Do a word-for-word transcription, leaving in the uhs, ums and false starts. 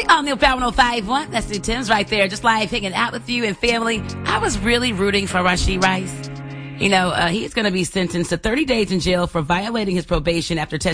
All new Power one oh five point one. That's the Tim's right there. Just live hanging out with you and family. I was really rooting for Rashee Rice. You know, uh, he's going to be sentenced to thirty days in jail for violating his probation after testing